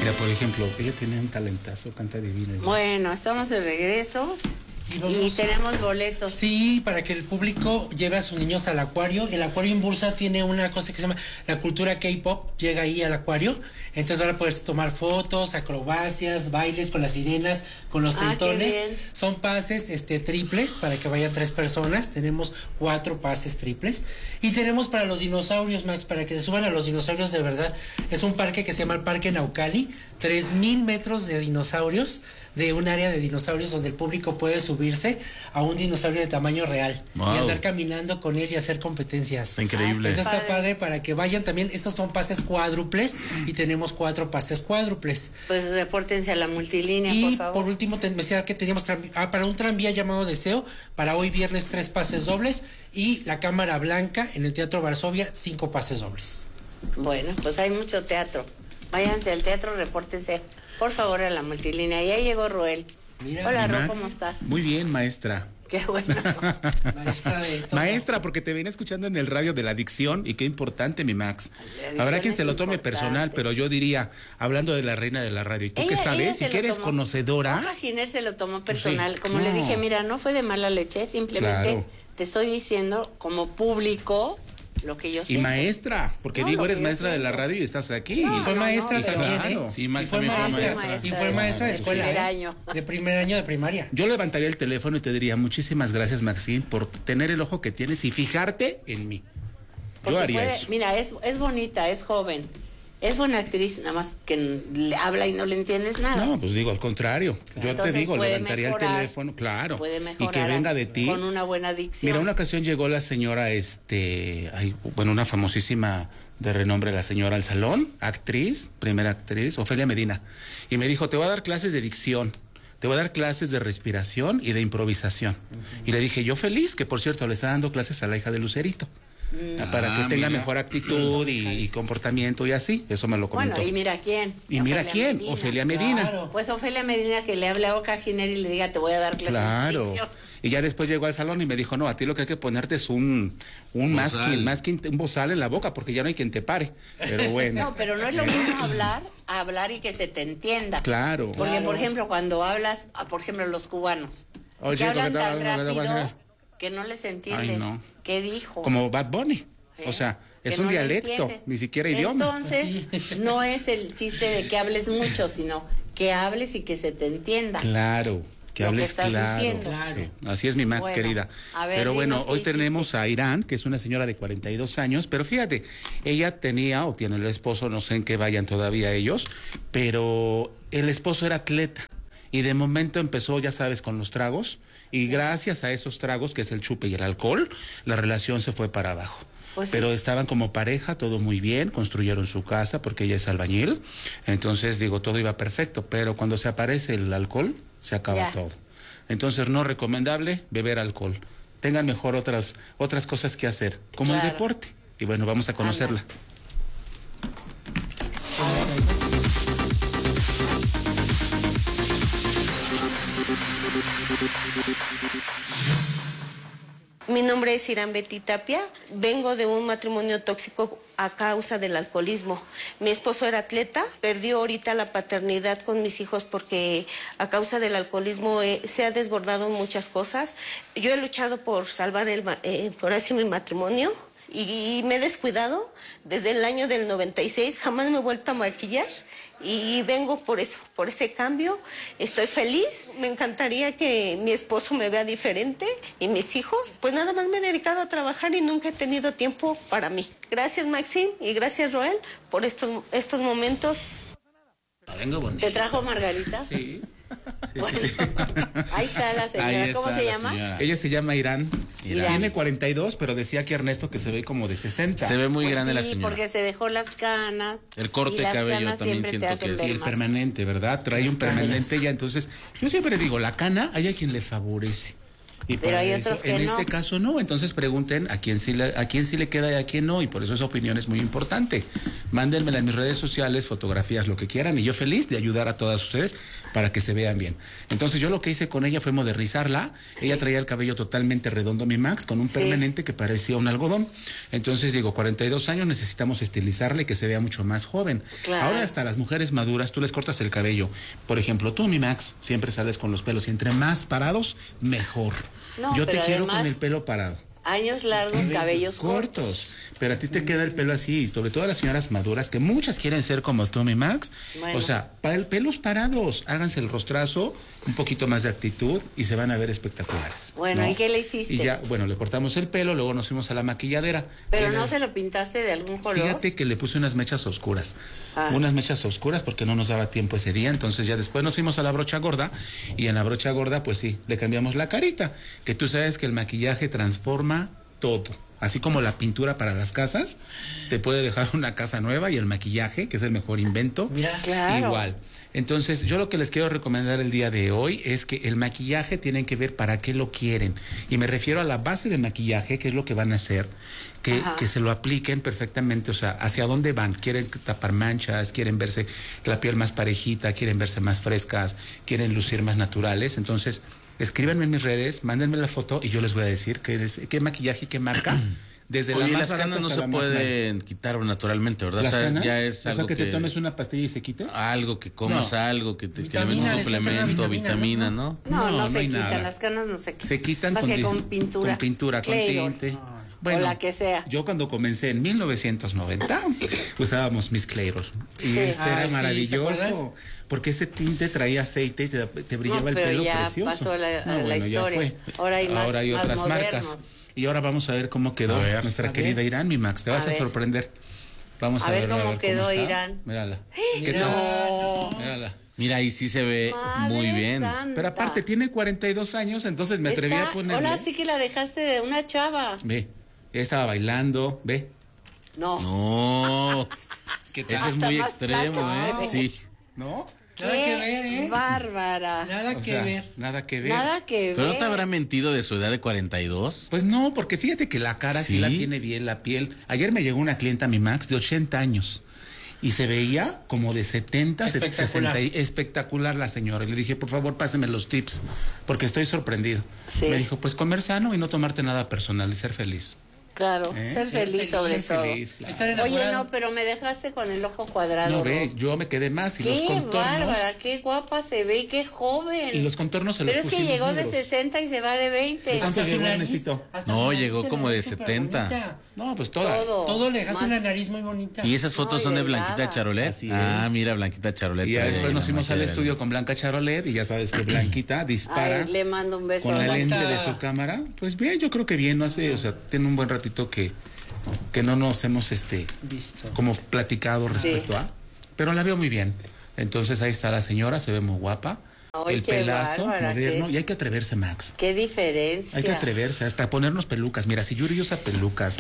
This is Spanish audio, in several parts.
Mira, por ejemplo, ella tiene un talentazo, canta divino. Bueno, estamos de regreso. Y tenemos boletos. Sí, para que el público lleve a sus niños al acuario. El acuario en Bursa tiene una cosa que se llama la cultura K-pop. Llega ahí al acuario. Entonces van a poder tomar fotos, acrobacias, bailes con las sirenas, con los tritones. Son pases triples para que vayan 3 personas. Tenemos 4 pases triples. Y tenemos para los dinosaurios, Max, para que se suban a los dinosaurios de verdad. Es un parque que se llama el Parque Naucali. 3,000 metros de dinosaurios, de un área de dinosaurios donde el público puede subirse a un dinosaurio de tamaño real. Wow. Y andar caminando con él y hacer competencias. Está increíble. Entonces está padre para que vayan también. Estos son pases cuádruples y tenemos 4 pases cuádruples. Pues repórtense a la multilínea, y por favor. Por último, te decía que teníamos para un tranvía llamado Deseo, para hoy viernes 3 pases dobles, y la Cámara Blanca en el Teatro Varsovia 5 pases dobles. Bueno, pues hay mucho teatro. Váyanse al teatro, repórtense, por favor, a la multilínea. Ya llegó Roel. Mira, hola, Ro, ¿cómo estás? Muy bien, maestra. Qué bueno. Maestra, porque te venía escuchando en el radio de la adicción, y qué importante, mi Max. Habrá quien se lo tome personal, pero yo diría, hablando de la reina de la radio, ¿y tú qué sabes? ¿Y que eres conocedora? Oja Giner se lo tomó personal. Pues sí, como le dije, mira, no fue de mala leche, simplemente te estoy diciendo como público lo que yo sé. Y maestra, porque digo, eres maestra de la radio y estás aquí. Y fue maestra también, claro. Sí, Max también fue maestra. Y fue maestra de escuela. De primer año de primaria. Yo levantaría el teléfono y te diría, muchísimas gracias, Maxine, por tener el ojo que tienes y fijarte en mí. Yo haría eso. Mira, es bonita, es joven. Es buena actriz, nada más que le habla y no le entiendes nada. No, pues digo, al contrario. Yo entonces, te digo, levantaría el teléfono, claro. Puede mejorar. Y que venga de ti. Con una buena dicción. Mira, una ocasión llegó la señora, una famosísima de renombre, la señora al salón, primera actriz, Ofelia Medina. Y me dijo, te voy a dar clases de dicción. Te voy a dar clases de respiración y de improvisación. Y le dije, yo feliz, que por cierto, le está dando clases a la hija de Lucerito. Para que tenga mejor actitud y comportamiento y así, eso me lo comentó. Bueno, y mira quién. Ofelia Medina. Claro. Pues Ofelia Medina, que le hable a Oca Giner y le diga, te voy a dar clases de dicción. Y ya después llegó al salón y me dijo, no, a ti lo que hay que ponerte es un masking, un bozal en la boca, porque ya no hay quien te pare. Pero bueno. No, pero no es lo mismo hablar y que se te entienda. Claro. Porque, por ejemplo, cuando hablas, por ejemplo, los cubanos, que hablan tan rápido que no les entiendes. Ay, no. ¿Qué dijo? Como Bad Bunny. O sea, es un dialecto, ni siquiera idioma. Entonces, no es el chiste de que hables mucho, sino que hables y que se te entienda. Claro, que hables claro. Sí, así es mi Max, querida. Pero bueno, hoy tenemos a Irán, que es una señora de 42 años, pero fíjate, ella tenía o tiene el esposo, no sé en qué vayan todavía ellos, pero el esposo era atleta. Y de momento empezó, ya sabes, con los tragos, y gracias a esos tragos, que es el chupe y el alcohol, la relación se fue para abajo. Pues sí. Pero estaban como pareja, todo muy bien, construyeron su casa porque ella es albañil, entonces digo, todo iba perfecto, pero cuando se aparece el alcohol, se acaba todo. Entonces no recomendable beber alcohol. Tengan mejor otras cosas que hacer, como el deporte. Y bueno, vamos a conocerla. Mi nombre es Irán Betty Tapia, vengo de un matrimonio tóxico a causa del alcoholismo. Mi esposo era atleta, perdió ahorita la paternidad con mis hijos porque a causa del alcoholismo se ha desbordado en muchas cosas. Yo he luchado por salvar mi matrimonio y me he descuidado desde el año del 96, jamás me he vuelto a maquillar. Y vengo por eso, por ese cambio. Estoy feliz, me encantaría que mi esposo me vea diferente y mis hijos. Pues nada más me he dedicado a trabajar y nunca he tenido tiempo para mí. Gracias, Maxine, y gracias, Roel, por estos momentos. ¿Te trajo Margarita? Sí. Bueno, ahí está la señora. ¿Cómo se llama? Señora. Ella se llama Irán. Tiene 42, pero decía aquí Ernesto que se ve como de 60. Se ve muy grande la señora. Porque se dejó las canas. El corte de cabello también siento que es. Y el permanente, ¿verdad? Trae un permanente ya, entonces, yo siempre digo, la cana hay a quien le favorece. Y pero hay otros que en este caso no, entonces pregunten a quién sí le queda y a quién no, y por eso esa opinión es muy importante. Mándenmela en mis redes sociales, fotografías, lo que quieran, y yo feliz de ayudar a todas ustedes para que se vean bien. Entonces yo lo que hice con ella fue modernizarla. Ella traía el cabello totalmente redondo, mi Max, con un permanente que parecía un algodón. Entonces digo, 42 años, necesitamos estilizarle y que se vea mucho más joven. Claro. Ahora hasta las mujeres maduras, tú les cortas el cabello. Por ejemplo, tú, mi Max, siempre sales con los pelos y entre más parados, mejor. No, yo te quiero con el pelo parado. Años largos, cabellos cortos. Pero a ti te queda el pelo así, sobre todo a las señoras maduras, que muchas quieren ser como tú, mi Max. Bueno. O sea, para el pelos parados, háganse el rostrazo, un poquito más de actitud y se van a ver espectaculares. Bueno, ¿no? ¿Y qué le hiciste? Y ya, bueno, le cortamos el pelo, luego nos fuimos a la maquilladera. ¿Pero no se lo pintaste de algún color? Fíjate que le puse unas mechas oscuras. Unas mechas oscuras porque no nos daba tiempo ese día. Entonces ya después nos fuimos a la brocha gorda y en la brocha gorda, pues sí, le cambiamos la carita. Que tú sabes que el maquillaje transforma todo. Así como la pintura para las casas, te puede dejar una casa nueva, y el maquillaje, que es el mejor invento, mira, claro. Igual. Entonces, yo lo que les quiero recomendar el día de hoy es que el maquillaje tienen que ver para qué lo quieren. Y me refiero a la base de maquillaje, que es lo que van a hacer, que se lo apliquen perfectamente, o sea, hacia dónde van. Quieren tapar manchas, quieren verse la piel más parejita, quieren verse más frescas, quieren lucir más naturales. Entonces, escríbanme en mis redes, mándenme la foto y yo les voy a decir qué maquillaje y qué marca. Desde Oye, la más las canas no se pueden quitar naturalmente, ¿verdad? ¿Las canas? Ya es algo que te tomes una pastilla y se quite. Algo que comas, algo que le metas un suplemento, vitamina, ¿no? No se quitan, nada. Las canas no se quitan. Se quitan con pintura. Con pintura, con tinte. Bueno, o la que sea. Yo cuando comencé en 1990 usábamos Miss Clairol y era maravilloso, porque ese tinte traía aceite y te brillaba el pelo ya precioso. Pasó la historia. Ahora hay otras más marcas. Y ahora vamos a ver cómo quedó nuestra querida Irán, mi Max. Te vas a sorprender. Vamos a ver cómo quedó Irán. Mírala. Mírala. Mira, ahí sí se ve muy bien. Santa. Pero aparte tiene 42 años, entonces me atreví a ponerle. Ahora sí que la dejaste de una chava. Ve, ella estaba bailando, ve. No. Ese es muy extremo, Sí. ¿No? Nada que ver, ¿eh? Bárbara. Nada que ver. Nada que ver. Nada que ver. ¿Pero no te habrá mentido de su edad de 42? Pues no, porque fíjate que la cara sí la tiene bien, la piel. Ayer me llegó una clienta, mi Max, de 80 años. Y se veía como de 70, 60. Espectacular la señora. Y le dije, por favor, páseme los tips, porque estoy sorprendido. Sí. Me dijo, pues comer sano y no tomarte nada personal y ser feliz. Claro, ser feliz sobre todo. Claro. Oye, no, pero me dejaste con el ojo cuadrado. No, ve, yo me quedé más. Y los contornos. Qué bárbara, qué guapa se ve y qué joven. Y los contornos se los pusimos. Pero es que llegó de 60 y se va de 20. ¿Cuánto llegó, Ernesito? No, llegó como de 70. No, pues toda. Todo le dejaste una nariz muy bonita. ¿Y esas fotos son de Blanquita Charolet? Mira, Blanquita Charolet. Y ya después nos fuimos al estudio con Blanca Charolet y ya sabes que Blanquita dispara. Le mando un beso. Con la lente de su cámara. Pues bien, yo creo que bien, no hace, o sea, tiene un buen ratito que no nos hemos visto, como platicado respecto a, pero la veo muy bien. Entonces ahí está la señora, se ve muy guapa. Ay, el pelazo moderno, y hay que atreverse, Max. Qué diferencia. Hay que atreverse, hasta ponernos pelucas. Mira, si Yuri usa pelucas,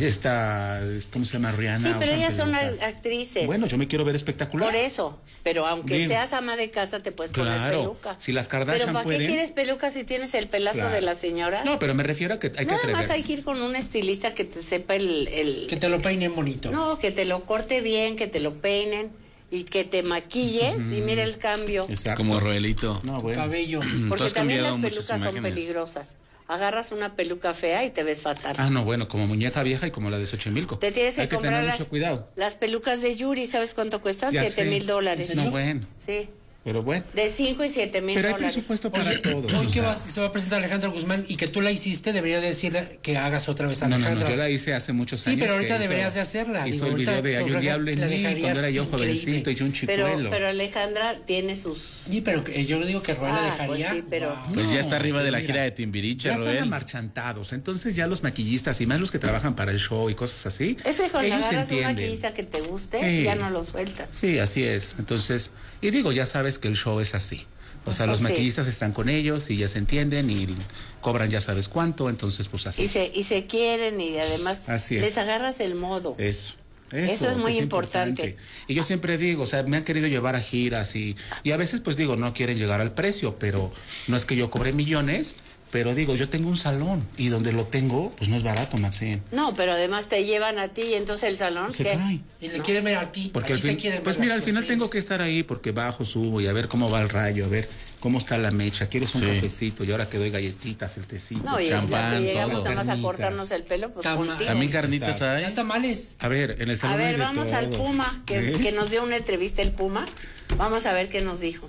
¿cómo se llama? Rihanna. Sí, pero ellas son actrices. Bueno, yo me quiero ver espectacular. Por eso, pero aunque seas ama de casa, te puedes poner peluca. Si las Kardashian pero ¿para qué quieres pelucas si tienes el pelazo de la señora? No, pero me refiero a que hay que atreverse. Nada más hay que ir con un estilista que te sepa que te lo peinen bonito. No, que te lo corte bien, que te lo peinen. Y que te maquilles y mira el cambio. Exacto. Como Roelito. No, bueno. Cabello. Porque también las pelucas son peligrosas. Agarras una peluca fea y te ves fatal. No, bueno, como muñeca vieja y como la de Xochimilco. Te tienes que comprar tener mucho cuidado. Las pelucas de Yuri, ¿sabes cuánto cuestan? $7,000. No, bueno. Sí. Pero bueno. De 5 y 7 mil dólares. Pero hay presupuesto para todo. Hoy que se va a presentar Alejandra Guzmán y que tú la hiciste, debería decirle que hagas otra vez a Alejandra. No, yo la hice hace muchos años. Sí, pero ahorita deberías de hacerla. Hizo el video de Hay un diablo en mí, cuando era yo jovencito y yo un chicuelo. Pero Alejandra tiene sus... Sí, pero yo le digo que Roel la dejaría. Pues sí, pero... Pues ya está arriba de la gira de Timbiriche, ya Roel. están amarchantados, entonces ya los maquillistas y más los que trabajan para el show y cosas así, es que cuando agarras un maquillista que te guste, ya no lo sueltas. Sí, así es. Entonces, y digo, ya sabes que el show es así. O sea, los maquillistas están con ellos y ya se entienden y cobran ya sabes cuánto, entonces pues así. Y se quieren y además les agarras el modo. Eso es muy importante. Y yo siempre digo, o sea, me han querido llevar a giras y a veces pues digo, no quieren llegar al precio, pero no es que yo cobre millones, pero digo, yo tengo un salón y donde lo tengo, pues no es barato, Maxine. No, pero además te llevan a ti y entonces el salón, Se ¿qué? cae. Y le quieren ver a ti. Porque pues mira, al final tengo que estar ahí porque bajo, subo y a ver cómo va el rayo, a ver cómo está la mecha. ¿Quieres un cafecito? Y ahora que doy galletitas, el tecito, No, y champán, ya que llegamos todo. nada más a Carnitas. cortarnos el pelo, pues contigo. También carnitas hay. Ya tamales. A ver, en el salón A ver, hay de vamos al todo. Puma, que nos dio una entrevista el Puma. Vamos a ver qué nos dijo.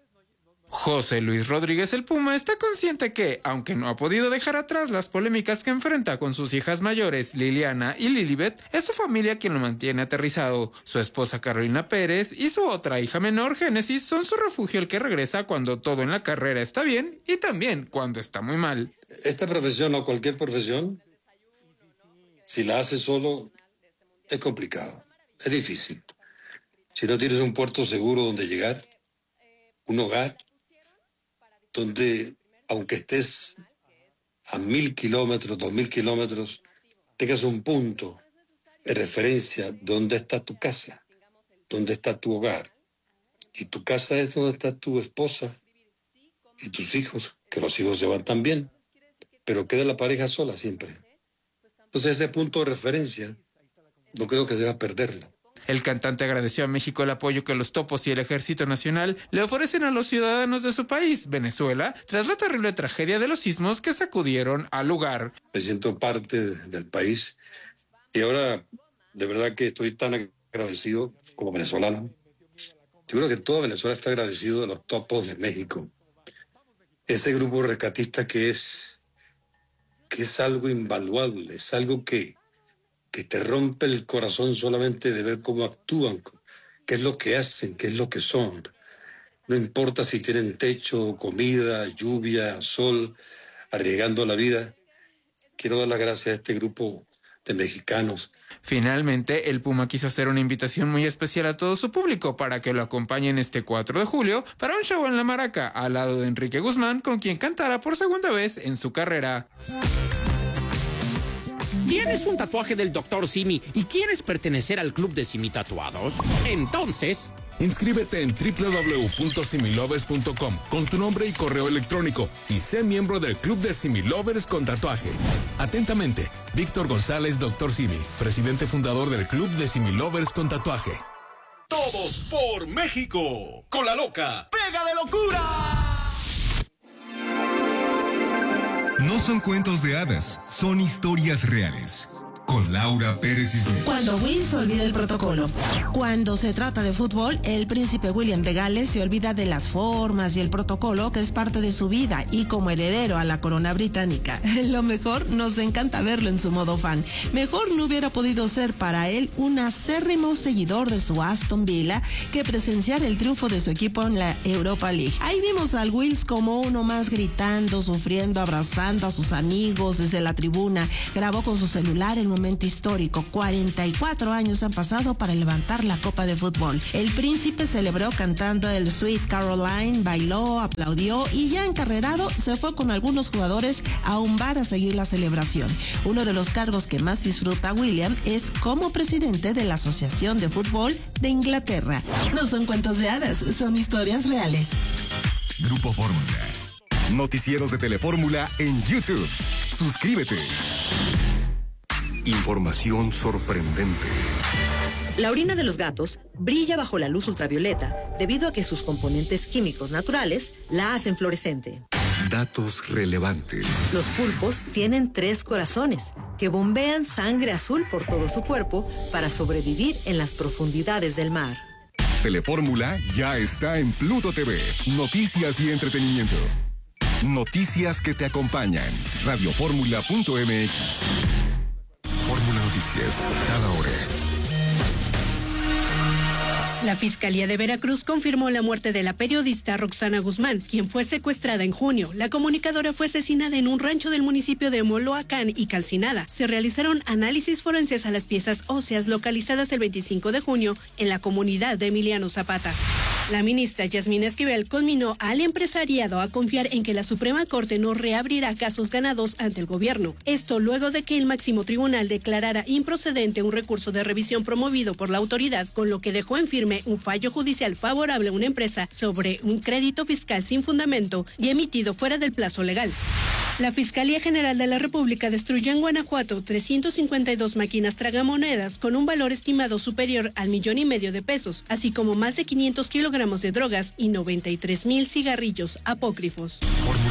José Luis Rodríguez el Puma está consciente que, aunque no ha podido dejar atrás las polémicas que enfrenta con sus hijas mayores, Liliana y Lilibet, es su familia quien lo mantiene aterrizado. Su esposa Carolina Pérez y su otra hija menor, Génesis, son su refugio al que regresa cuando todo en la carrera está bien y también cuando está muy mal. Esta profesión o cualquier profesión, si la haces solo, es complicado, es difícil. Si no tienes un puerto seguro donde llegar, un hogar, donde, aunque estés a 1.000 kilómetros, 2.000 kilómetros, tengas un punto de referencia donde está tu casa, donde está tu hogar. Y tu casa es donde está tu esposa y tus hijos, que los hijos se van también, pero queda la pareja sola siempre. Entonces ese punto de referencia no creo que debas perderlo. El cantante agradeció a México el apoyo que los topos y el Ejército Nacional le ofrecen a los ciudadanos de su país, Venezuela, tras la terrible tragedia de los sismos que sacudieron al lugar. Me siento parte del país y ahora de verdad que estoy tan agradecido como venezolano. Yo creo que todo Venezuela está agradecido de los topos de México. Ese grupo rescatista que es algo invaluable, es algo que te rompe el corazón solamente de ver cómo actúan, qué es lo que hacen, qué es lo que son. No importa si tienen techo, comida, lluvia, sol, arriesgando la vida. Quiero dar las gracias a este grupo de mexicanos. Finalmente, el Puma quiso hacer una invitación muy especial a todo su público para que lo acompañen este 4 de julio para un show en La Maraca, al lado de Enrique Guzmán, con quien cantará por segunda vez en su carrera. ¿Tienes un tatuaje del Dr. Simi y quieres pertenecer al club de Simi Tatuados? Entonces, inscríbete en www.similovers.com con tu nombre y correo electrónico y sé miembro del club de Similovers con tatuaje. Atentamente, Víctor González, Dr. Simi, presidente fundador del club de Similovers con tatuaje. Todos por México, con la loca Pega de Locura. No son cuentos de hadas, son historias reales. Con Laura Pérez Cisneros. Cuando Will se olvida el protocolo. Cuando se trata de fútbol, el príncipe William de Gales se olvida de las formas y el protocolo que es parte de su vida y como heredero a la corona británica. Lo mejor, nos encanta verlo en su modo fan. Mejor no hubiera podido ser para él un acérrimo seguidor de su Aston Villa que presenciar el triunfo de su equipo en la Europa League. Ahí vimos al Wills como uno más gritando, sufriendo, abrazando a sus amigos desde la tribuna. Grabó con su celular el momento histórico. 44 años han pasado para levantar la copa de fútbol. El príncipe celebró cantando el Sweet Caroline, bailó, aplaudió y ya encarrerado se fue con algunos jugadores a un bar a seguir la celebración. Uno de los cargos que más disfruta William es como presidente de la Asociación de Fútbol de Inglaterra. No son cuentos de hadas, son historias reales. Grupo Fórmula. Noticieros de Telefórmula en YouTube. Suscríbete. Información sorprendente. La orina de los gatos brilla bajo la luz ultravioleta debido a que sus componentes químicos naturales la hacen fluorescente. Datos relevantes. Los pulpos tienen 3 corazones que bombean sangre azul por todo su cuerpo para sobrevivir en las profundidades del mar. Telefórmula ya está en Pluto TV. Noticias y entretenimiento. Noticias que te acompañan. Radioformula.mx. Fórmula Noticias, cada hora. La Fiscalía de Veracruz confirmó la muerte de la periodista Roxana Guzmán, quien fue secuestrada en junio. La comunicadora fue asesinada en un rancho del municipio de Moloacán y calcinada. Se realizaron análisis forenses a las piezas óseas localizadas el 25 de junio en la comunidad de Emiliano Zapata. La ministra Yasmín Esquivel conminó al empresariado a confiar en que la Suprema Corte no reabrirá casos ganados ante el gobierno. Esto luego de que el máximo tribunal declarara improcedente un recurso de revisión promovido por la autoridad, con lo que dejó en firme un fallo judicial favorable a una empresa sobre un crédito fiscal sin fundamento y emitido fuera del plazo legal. La Fiscalía General de la República destruyó en Guanajuato 352 máquinas tragamonedas con un valor estimado superior al 1,5 millones de pesos, así como más de 500 kilogramos de drogas y 93,000 cigarrillos apócrifos.